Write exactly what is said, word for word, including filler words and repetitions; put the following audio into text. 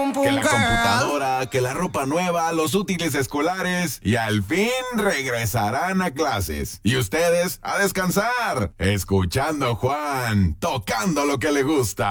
pum, pum, Que la girl. computadora, que la ropa nueva, los útiles escolares y al fin regresarán a clases. Y ustedes a descansar, escuchando a Juan, tocando lo que le gusta.